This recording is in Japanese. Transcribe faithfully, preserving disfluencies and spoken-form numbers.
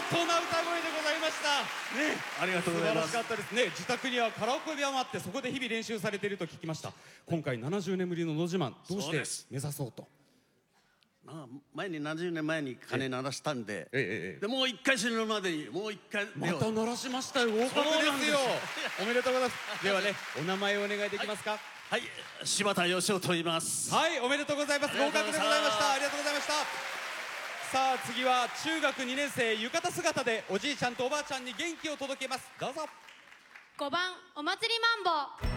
当な歌声でございましたね。 ありがとうございます。 素晴らしかったですね。自宅にはカラオケ部屋もあって、そこで日々練習されていると聞きました。今回ななじゅうねんぶりののど自慢、どうして目指そうと？ まあ、前にななじゅうねんまえに鐘鳴らしたんで、 ええええ、 でもう一回死ぬまでにもう一回また鳴らしましたよ。合格ですよ。おめでとうございます。ではね、お名前をお願いできますか？ はい、柴田義雄と言います。 はい、おめでとうございます。合格でございました。ありがとうございました。さあ次は中学にねん生、浴衣姿でおじいちゃんとおばあちゃんに元気を届けます。どうぞ。 ごばんお祭りマンボウ。